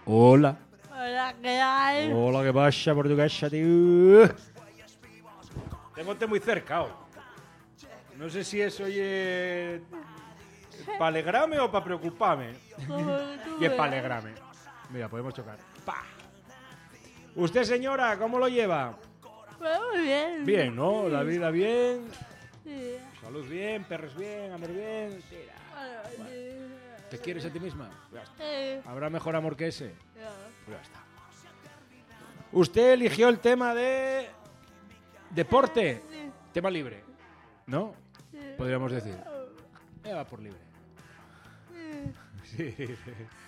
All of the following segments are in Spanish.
Hola. Hola, ¿qué hay? Hola, ¿qué pasa, portuguesa, tío? Tengo muy cerca, oh. No sé si es oye para alegrarme o para preocuparme. Y es para alegrarme. Mira, podemos chocar. ¡Pah! Usted, señora, ¿cómo lo lleva? Muy bien. Bien, ¿no? La vida bien, Sí. salud bien, perros bien, amor bien. Tira. ¿Te quieres a ti misma? Ya está. Sí. ¿Habrá mejor amor que ese? Ya. Pues ya está. Usted eligió el tema de deporte, Sí. tema libre, ¿no? Sí. Podríamos decir. Va por libre. Sí. Sí.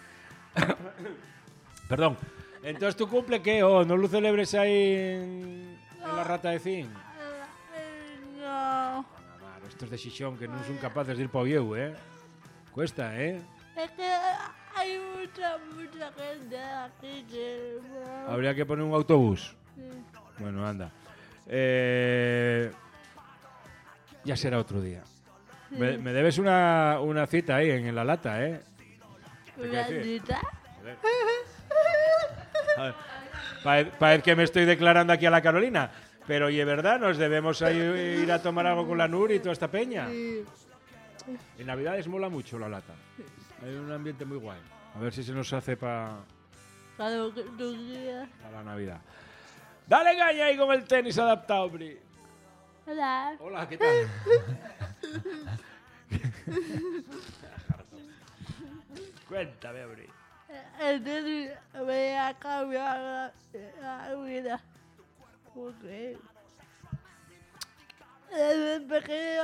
Perdón. Entonces, ¿tu cumple qué? Oh, ¿no lo celebres ahí en la rata de zinc? No. Claro, estos de Xixón que no son capaces de ir para Oviedo, ¿eh? Cuesta, ¿eh? Es que hay mucha gente aquí que no. Habría que poner un autobús. Sí. Bueno, anda. Ya será otro día. Me debes una cita ahí en la lata, ¿eh? ¿Una cita? Parece que me estoy declarando aquí a la Carolina. Pero oye, ¿verdad? Nos debemos ir a tomar algo con la Nur y toda esta peña. Sí. En Navidades mola mucho la lata. Hay un ambiente muy guay. A ver si se nos hace para Cuando tú quieras. la Navidad. Dale caña ahí con el tenis adaptado, Bri. Hola. Hola, ¿qué tal? Cuéntame, Bri. Entonces voy a cambiar la vida. Porque desde pequeño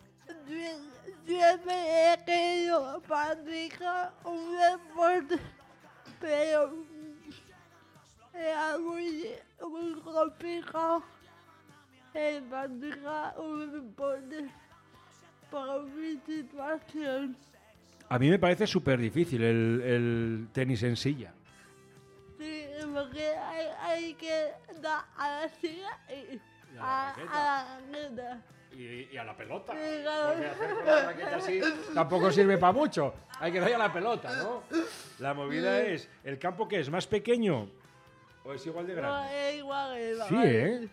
siempre he querido practicar un deporte, pero era muy complicado practicar un deporte por mi situación. A mí me parece súper difícil el tenis en silla. Sí, porque hay que dar a la silla y Y a la a la raqueta. Y a la pelota. Sí, claro. Porque hacer con la raqueta así tampoco sirve para mucho. Hay que darle a la pelota, ¿no? La movida es, ¿el campo qué es? ¿Más pequeño o es igual de No, grande? es igual, es Sí, igual. ¿eh?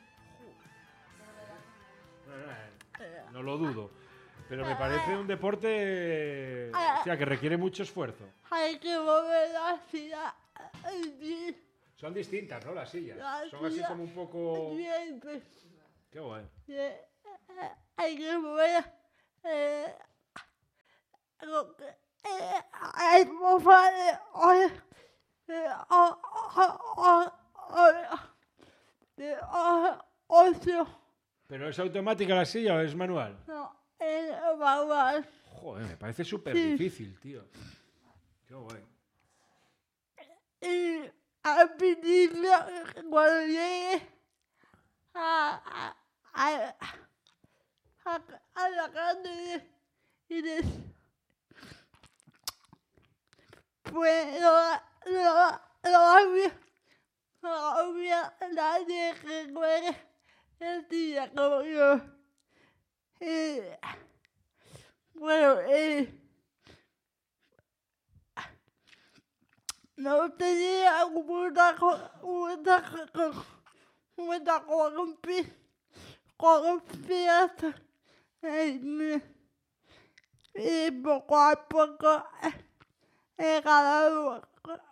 No lo dudo. Pero me parece un deporte que requiere mucho esfuerzo. Hay que mover la silla. Sí, Son distintas, ¿no? Las sillas. la Son así silla como un poco... siempre. Qué guay. Sí, hay que mover lo que hay mofar de ocio. ¿Pero es automática la silla o es manual? No, es manual. Joder, me parece súper Sí. difícil, tío. Qué guay. Y al principio, cuando llegué a la calle y pues no había nadie que juegue el día como yo. Y, bueno, no tenía mucha confianza en mí. Y poco a poco he ganado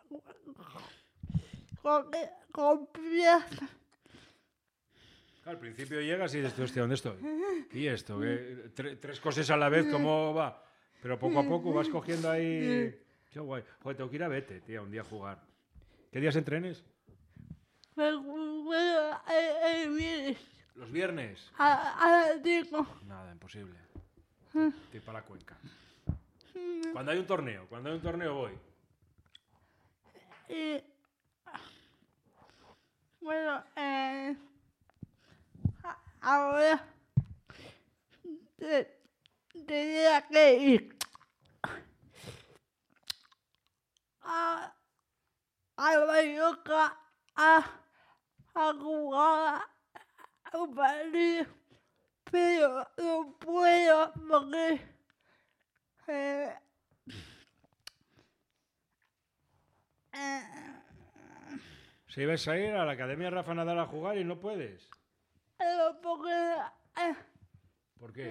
confianza. Al principio llegas y dices, hostia, ¿dónde estoy? ¿Y esto? ¿Qué? Tres cosas a la vez, ¿cómo va? Pero poco a poco vas cogiendo ahí... Qué guay. Joder, tengo que ir a Vete, tío, un día a jugar. ¿Qué días entrenes? Bueno, vienes ¿Los viernes? a las 5. Nada, imposible. Estoy para la Cuenca. Cuando hay un torneo voy. Y bueno, ahora tenía que ir a Mallorca a jugar un partido, pero no puedo porque Si ibas a ir a la Academia Rafa Nadal a jugar y no puedes. Porque ¿Por qué?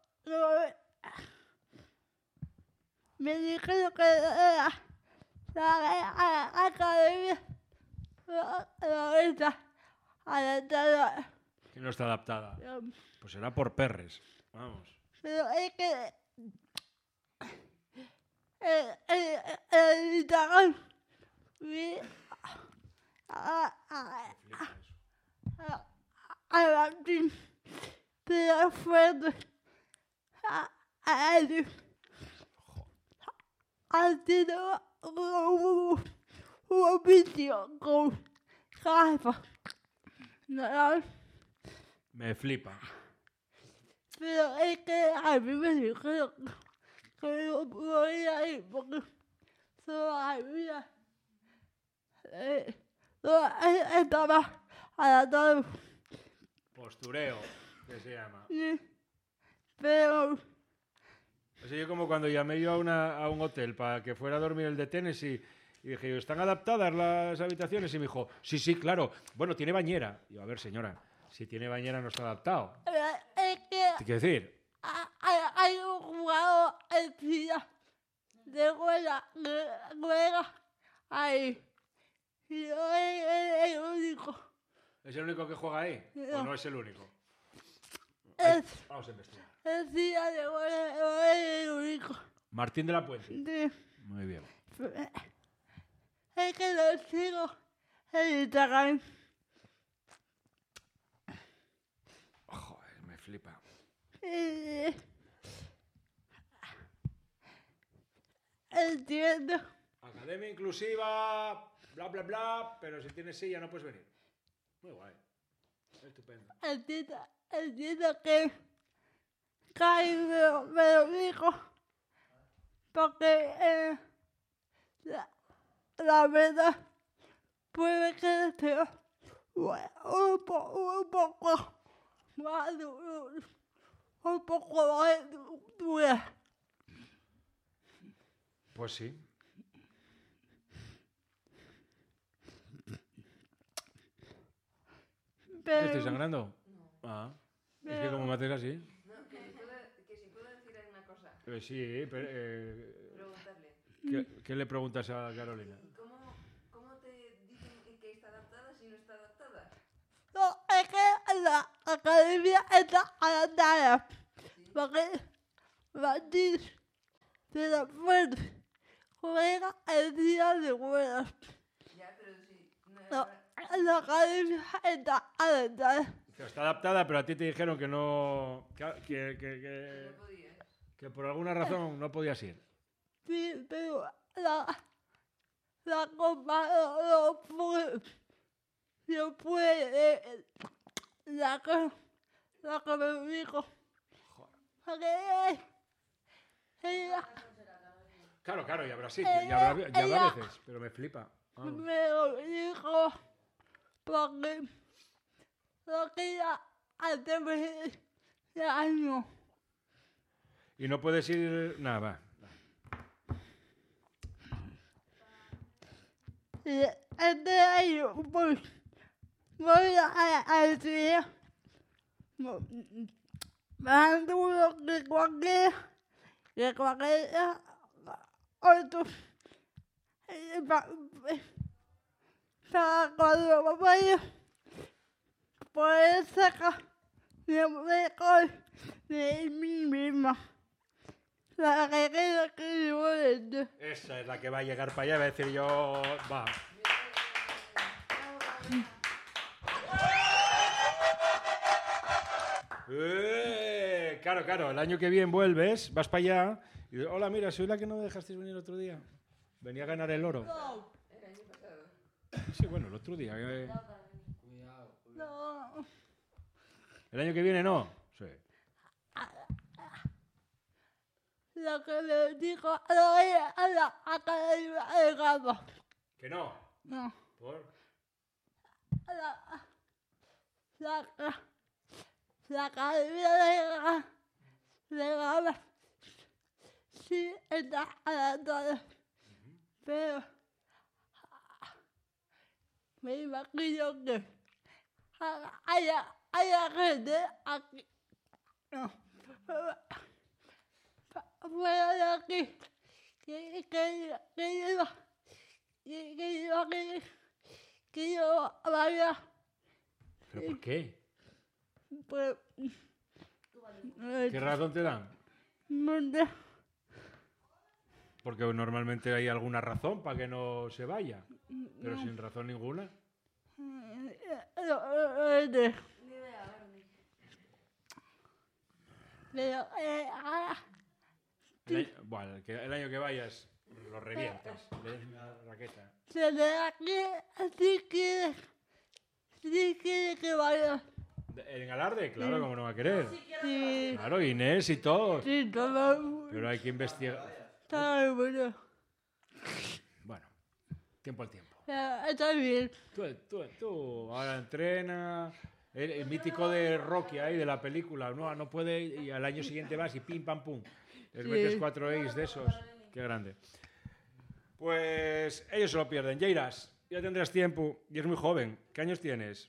me dijeron que la academia no está adaptada. Que no está adaptada. Pues será por perres. Vamos. Pero es que el Instagram vi a Martín pero fuerte a él ha sido un vídeo con gafas no, Me flipa. pero es que a mí me dijeron que no podía ir porque solo había estaba adaptado. Postureo, que se llama. Sí, pero Así yo como cuando llamé yo a un hotel para que fuera a dormir el de Tennessee y dije yo, ¿están adaptadas las habitaciones? Y me dijo, sí, claro. Bueno, tiene bañera. Y yo, a ver, señora, si tiene bañera no está adaptado. es que ¿Qué quiere decir? hay un jugador en China de juega ahí. Y yo es el único. ¿Es el único que juega ahí? No. ¿O no es el único? Vamos a investigar. El China de juega es el único. Martín de la Puente. Sí. Muy bien. Es que lo sigo en Instagram. Joder, me flipa. Entiendo. Academia inclusiva, bla, bla, bla, pero si tienes silla no puedes venir. Muy guay. Estupendo. Entiendo que Kai me lo dijo porque la verdad puede que sea un poco más un poco más dura. Pues sí. ¿Qué estoy sangrando? No. Ah. Es que como me haces así. No, que si puedo decir una cosa. Sí, pero, Preguntarle. ¿qué le preguntas a Carolina? ¿Y cómo te dicen que está adaptada si no está adaptada? No, es que la academia está adaptada. Porque Martín de la Fuente juega el día de juegos. Ya, pero si no No, la academia está adaptada. Está adaptada, pero a ti te dijeron que no. no podías. Que por alguna razón no podías ir. Sí, pero la copa no puede, la que me dijo. Porque ella Claro, y habrá sitios, y habrá veces, pero me flipa. Vamos. me lo dijo porque lo quería hacerme daño. Y no puedes ir. Nada, va. Y este año pues voy a estudiar más duro que cualquier otro. Para cuando vaya poder sacar lo mejor de mí misma. La que quiero que yo venda. Esa es la que va a llegar para allá, va a decir yo. Va. Claro, el año que viene vuelves, vas para allá y dices, hola, mira, soy la que no me dejasteis venir el otro día. Venía a ganar el oro. El año pasado. Sí, bueno, el otro día. No. ¿El año que viene no? Sí. Lo que le dijo a la academia de Gama. ¿Que no? No. ¿Por? La academia de Gama sí está adaptada. Pero me imagino que haya gente aquí, no, fuera de aquí, que yo vaya, ¿Pero por qué? pues, ¿Qué razón te dan? no sé, Porque normalmente hay alguna razón para que no se vaya, pero sin razón ninguna. Ni idea, Bernie. pero, Bueno, el año que vayas lo revientas. Le des una raqueta. se de aquí, si quiere que vaya, ¿En Alarde? Claro, como no va a querer. sí, Claro, Inés y todos. sí, todo, Pero hay que investigar. está bueno, Bueno, tiempo al tiempo. está bien. Tú ahora entrena. El mítico de Rocky ahí, de la película. No puede y al año siguiente vas y pim, pam, pum. Les Sí. metes 4 A's de esos. Qué grande. Pues ellos se lo pierden. Jairas, ya tendrás tiempo y es muy joven. ¿Qué años tienes?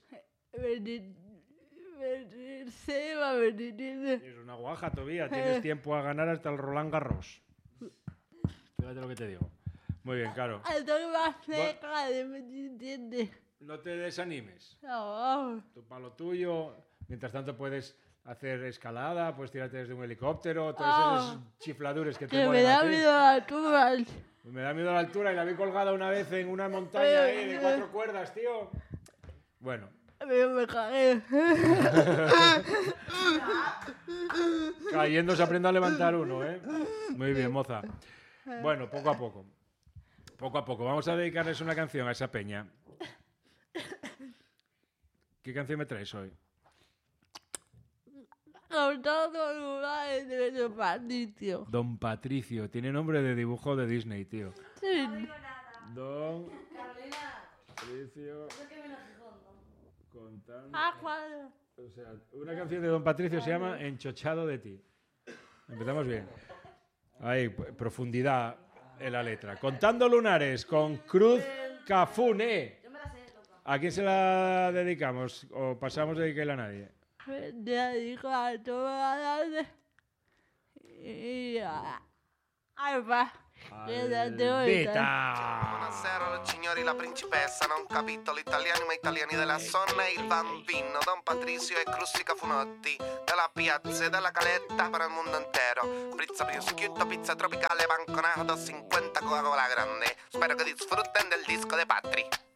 Es una guaja todavía. Tienes tiempo a ganar hasta el Roland Garros. Fíjate lo que te digo. Muy bien, claro. No te desanimes. Tú para lo tuyo. Mientras tanto puedes hacer escalada, puedes tirarte desde un helicóptero, todos esos chifladures que te Que me molen a da ti. miedo a alturas. Me da miedo a la altura y la vi colgada una vez en una montaña ahí de 4 cuerdas, tío. Bueno, Pero me cagué. cayendo se aprende a levantar uno, ¿eh? Muy bien, moza. Bueno, poco a poco. Poco a poco. Vamos a dedicarles una canción a esa peña. ¿Qué canción me traes hoy? Con todos los lugares de Don Patricio. Don Patricio. Tiene nombre de dibujo de Disney, tío. Sí. No digo nada. Don Carolina, Patricio eso que viene a Gijón, ¿no? contando... Cuadro. O sea, una canción de Don Patricio se llama Enchochado de ti. Empezamos bien. Ahí, profundidad en la letra. Contando lunares con Cruz Cafune. Yo me la sé, loca. ¿A quién se la dedicamos? ¿O pasamos de dedicarla a nadie? Me dedico a toda la y a Alba. Albita! Buonasera signori, la principessa, non capito l'italiano ma italiani della zona e il bambino Don Patricio e Crustica Funotti della piazza e della caletta per il mondo intero. Pizza prosciutto, pizza tropicale, banconato 50 Coca-Cola grande. Spero che disfrutten del disco de Patri.